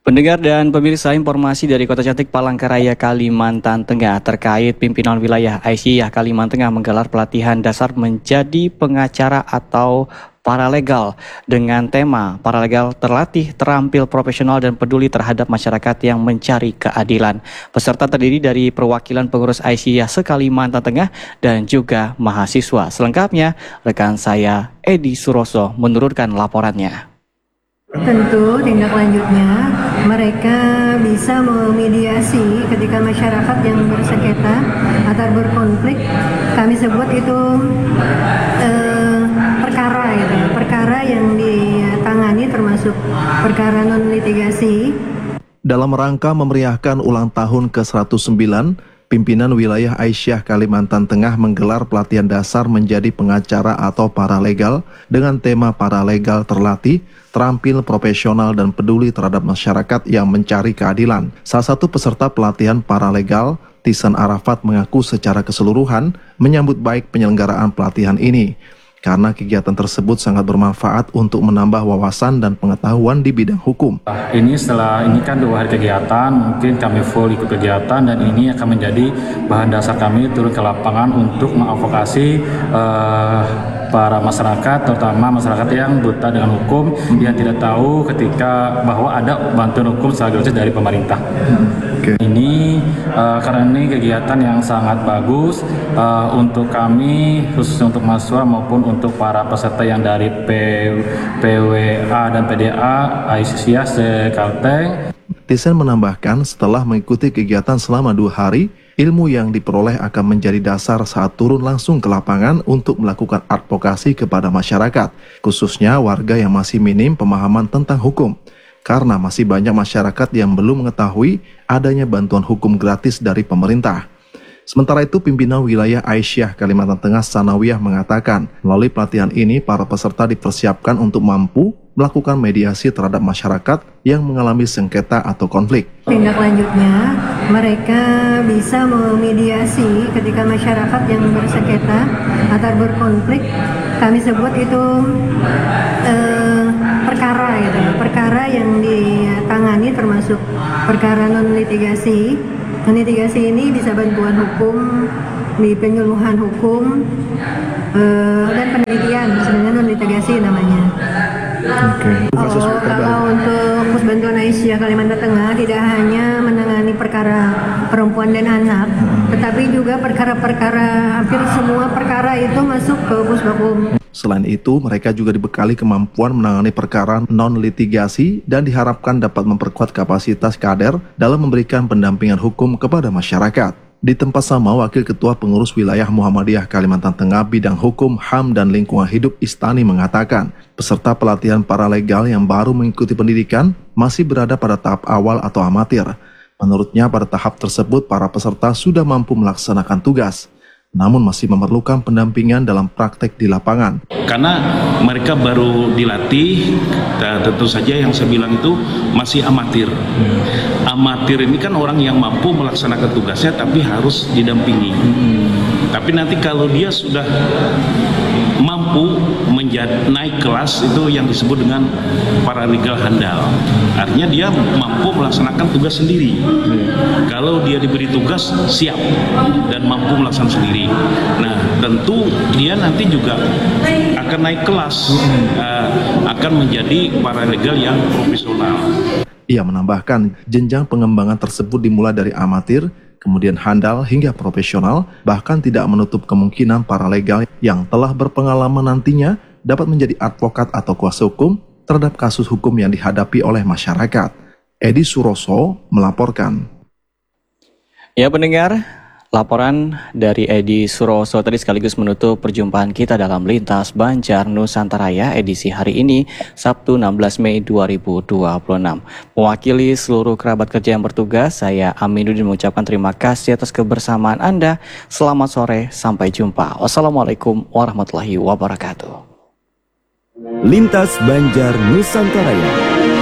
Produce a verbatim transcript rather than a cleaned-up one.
Pendengar dan pemirsa, informasi dari Kota Cantik Palangkaraya, Kalimantan Tengah terkait pimpinan wilayah Aisyah Kalimantan Tengah menggelar pelatihan dasar menjadi pengacara atau paralegal dengan tema paralegal terlatih, terampil, profesional dan peduli terhadap masyarakat yang mencari keadilan. Peserta terdiri dari perwakilan pengurus Aisyah se-Kalimantan Tengah dan juga mahasiswa. Selengkapnya rekan saya Edi Suroso menurunkan laporannya. Tentu tindak lanjutnya mereka bisa memediasi ketika masyarakat yang bersengketa atau berkonflik, kami sebut itu eh, perkara gitu ya, perkara yang ditangani termasuk perkara non litigasi. Dalam rangka memeriahkan ulang tahun ke seratus sembilan, pimpinan wilayah Aisyah Kalimantan Tengah menggelar pelatihan dasar menjadi pengacara atau paralegal dengan tema paralegal terlatih, terampil, profesional, dan peduli terhadap masyarakat yang mencari keadilan. Salah satu peserta pelatihan paralegal, Tisan Arafat, mengaku secara keseluruhan menyambut baik penyelenggaraan pelatihan ini karena kegiatan tersebut sangat bermanfaat untuk menambah wawasan dan pengetahuan di bidang hukum. Ini setelah ini kan dua hari kegiatan, mungkin kami full ikut kegiatan dan ini akan menjadi bahan dasar kami turun ke lapangan untuk mengadvokasi uh, para masyarakat, terutama masyarakat yang buta dengan hukum, yang tidak tahu ketika bahwa ada bantuan hukum secara gratis dari pemerintah. Okay. Ini uh, karena ini kegiatan yang sangat bagus uh, untuk kami, khususnya untuk mahasiswa maupun untuk para peserta yang dari P, W A dan P D A Aisyah se-Kalteng. Tisan menambahkan setelah mengikuti kegiatan selama dua hari, ilmu yang diperoleh akan menjadi dasar saat turun langsung ke lapangan untuk melakukan advokasi kepada masyarakat, khususnya warga yang masih minim pemahaman tentang hukum. Karena masih banyak masyarakat yang belum mengetahui adanya bantuan hukum gratis dari pemerintah. Sementara itu, pimpinan wilayah Aisyah Kalimantan Tengah Sanawiyah mengatakan, melalui pelatihan ini para peserta dipersiapkan untuk mampu melakukan mediasi terhadap masyarakat yang mengalami sengketa atau konflik. Tindak lanjutnya, mereka bisa memediasi ketika masyarakat yang bersengketa atau berkonflik, kami sebut itu eh, perkara gitu ya, perkara yang ditangani termasuk perkara non litigasi. Non-litigasi ini bisa bantuan hukum, di penyuluhan hukum, uh, dan penelitian, sebenarnya non-litigasi namanya. Okay. Oh, kalau untuk Pos Bantuan Aisyah Kalimantan Tengah tidak hanya menangani perkara perempuan dan anak, hmm. tetapi juga perkara-perkara, hampir semua perkara itu masuk ke Pusbakum. Selain itu, mereka juga dibekali kemampuan menangani perkara non-litigasi dan diharapkan dapat memperkuat kapasitas kader dalam memberikan pendampingan hukum kepada masyarakat. Di tempat sama, Wakil Ketua Pengurus Wilayah Muhammadiyah Kalimantan Tengah bidang hukum, H A M, dan lingkungan hidup Istani mengatakan, peserta pelatihan paralegal yang baru mengikuti pendidikan masih berada pada tahap awal atau amatir. Menurutnya, pada tahap tersebut para peserta sudah mampu melaksanakan tugas, namun masih memerlukan pendampingan dalam praktek di lapangan. Karena mereka baru dilatih, dan tentu saja yang saya bilang itu masih amatir. Hmm. Amatir ini kan orang yang mampu melaksanakan tugasnya tapi harus didampingi. Hmm. Tapi nanti kalau dia sudah mampu menjadi naik kelas, itu yang disebut dengan paralegal handal. Artinya dia mampu melaksanakan tugas sendiri. Hmm. Kalau dia diberi tugas, siap dan mampu melaksanakan sendiri. Nah, tentu dia nanti juga akan naik kelas, hmm. uh, akan menjadi paralegal yang profesional. Ia menambahkan, jenjang pengembangan tersebut dimulai dari amatir, kemudian handal hingga profesional, bahkan tidak menutup kemungkinan paralegal yang telah berpengalaman nantinya dapat menjadi advokat atau kuasa hukum terhadap kasus hukum yang dihadapi oleh masyarakat. Edi Suroso melaporkan. Ya pendengar, laporan dari Edi Suroso tadi sekaligus menutup perjumpaan kita dalam Lintas Banjar Nusantara edisi hari ini, Sabtu enam belas Mei dua ribu dua puluh enam. Mewakili seluruh kerabat kerja yang bertugas, saya Aminuddin mengucapkan terima kasih atas kebersamaan Anda. Selamat sore, sampai jumpa. Wassalamualaikum warahmatullahi wabarakatuh. Lintas Banjar Nusantara.